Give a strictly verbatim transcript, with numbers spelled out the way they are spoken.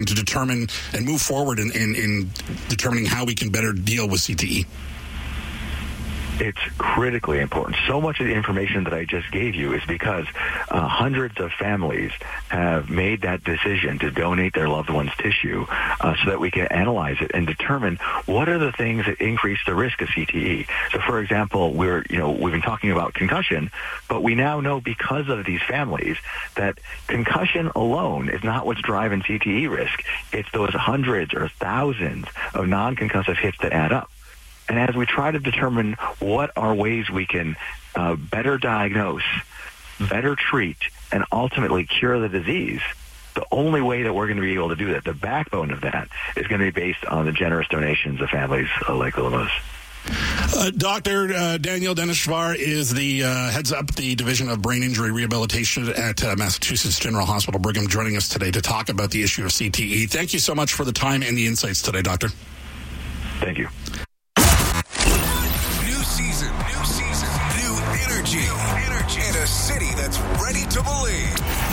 to determine and move forward in, in, in determining how we can better deal with C T E? It's critically important. So much of the information that I just gave you is because uh, hundreds of families have made that decision to donate their loved one's tissue uh, so that we can analyze it and determine what are the things that increase the risk of C T E. So, for example, we're you know we've been talking about concussion, but we now know because of these families that concussion alone is not what's driving C T E risk. It's those hundreds or thousands of non-concussive hits that add up. And as we try to determine what are ways we can uh, better diagnose, better treat, and ultimately cure the disease, the only way that we're going to be able to do that, the backbone of that, is going to be based on the generous donations of families uh, like Lemos. Uh, Doctor Uh, Daniel Dennis-Schvar is the uh, heads up the Division of Brain Injury Rehabilitation at uh, Massachusetts General Hospital Brigham, joining us today to talk about the issue of C T E. Thank you so much for the time and the insights today, Doctor. Thank you. Season, new season, new energy, energy, and a city that's ready to believe.